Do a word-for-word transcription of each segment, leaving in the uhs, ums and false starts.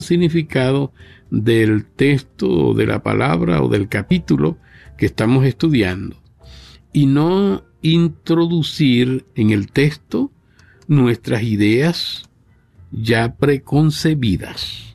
significado del texto o de la palabra o del capítulo que estamos estudiando y no introducir en el texto nuestras ideas ya preconcebidas,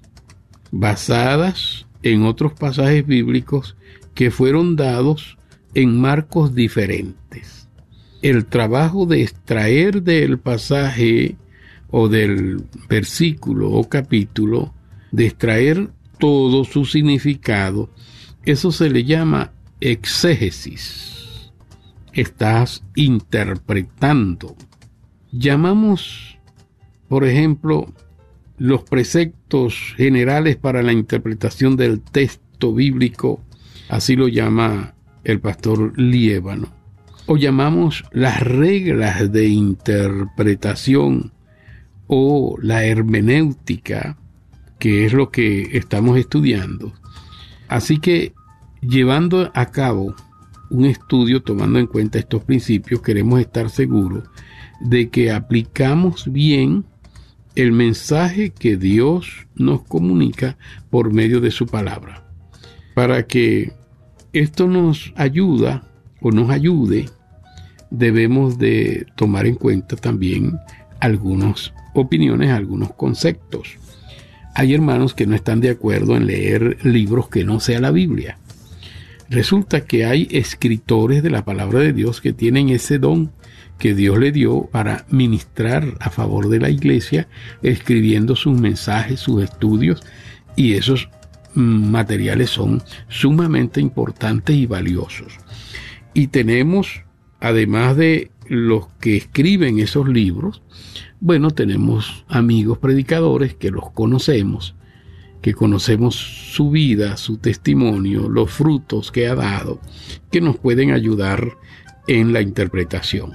basadas en otros pasajes bíblicos que fueron dados en marcos diferentes. El trabajo de extraer del pasaje o del versículo o capítulo, de extraer todo su significado, eso se le llama exégesis. Estás interpretando. Llamamos, por ejemplo, los preceptos generales para la interpretación del texto bíblico, así lo llama el pastor Liébano, o llamamos las reglas de interpretación o la hermenéutica, que es lo que estamos estudiando. Así que, llevando a cabo un estudio tomando en cuenta estos principios, queremos estar seguros de que aplicamos bien el mensaje que Dios nos comunica por medio de su palabra. Para que esto nos ayuda o nos ayude, debemos de tomar en cuenta también algunas opiniones, algunos conceptos. Hay hermanos que no están de acuerdo en leer libros que no sea la Biblia. Resulta que hay escritores de la palabra de Dios que tienen ese don que Dios le dio para ministrar a favor de la iglesia, escribiendo sus mensajes, sus estudios, y esos materiales son sumamente importantes y valiosos. Y tenemos, además de los que escriben esos libros, bueno, tenemos amigos predicadores que los conocemos, que conocemos su vida, su testimonio, los frutos que ha dado, que nos pueden ayudar en la interpretación.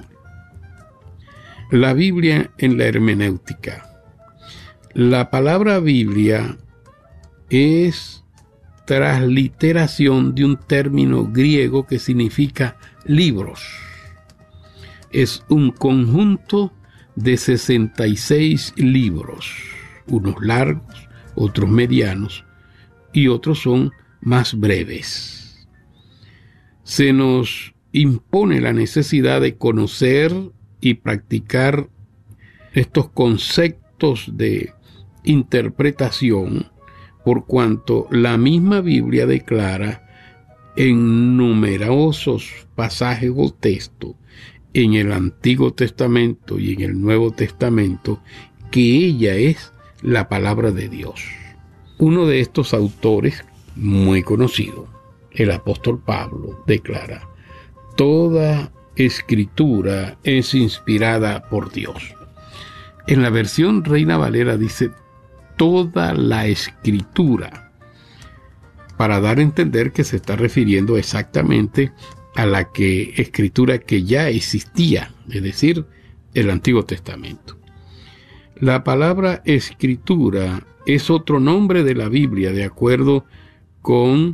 La Biblia en la hermenéutica. La palabra Biblia es transliteración de un término griego que significa libros. Es un conjunto de sesenta y seis libros, unos largos, otros medianos y otros son más breves. Se nos impone la necesidad de conocer y practicar estos conceptos de interpretación, por cuanto la misma Biblia declara en numerosos pasajes o textos en el Antiguo Testamento y en el Nuevo Testamento que ella es la palabra de Dios. Uno de estos autores, muy conocido, el apóstol Pablo, declara: toda escritura es inspirada por Dios. En la versión Reina Valera dice toda la escritura, para dar a entender que se está refiriendo exactamente a la que, escritura que ya existía, es decir, el Antiguo Testamento. La palabra escritura es otro nombre de la Biblia, de acuerdo con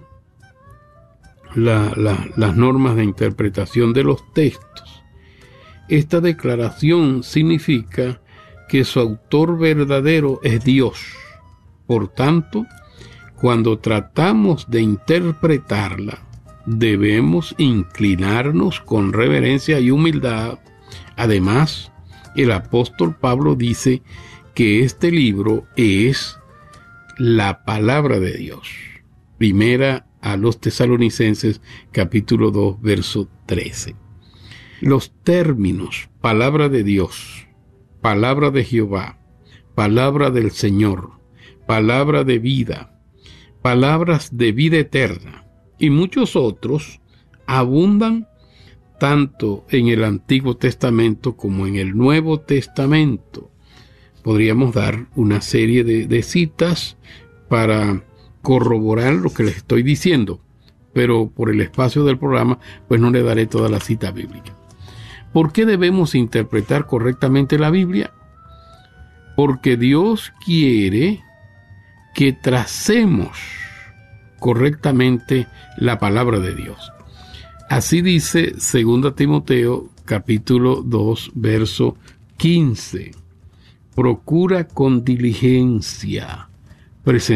la, la, las normas de interpretación de los textos. Esta declaración significa que su autor verdadero es Dios. Por tanto, cuando tratamos de interpretarla, debemos inclinarnos con reverencia y humildad. Además, el apóstol Pablo dice que este libro es la palabra de Dios. Primera a los Tesalonicenses, capítulo dos, verso trece. Los términos palabra de Dios, palabra de Jehová, palabra del Señor, palabra de vida, palabras de vida eterna y muchos otros abundan tanto en el Antiguo Testamento como en el Nuevo Testamento. Podríamos dar una serie de, de citas para corroborar lo que les estoy diciendo, pero por el espacio del programa, pues no le daré toda la cita bíblica. ¿Por qué debemos interpretar correctamente la Biblia? Porque Dios quiere que tracemos correctamente la palabra de Dios. Así dice segunda Timoteo capítulo dos verso quince. Procura con diligencia presentó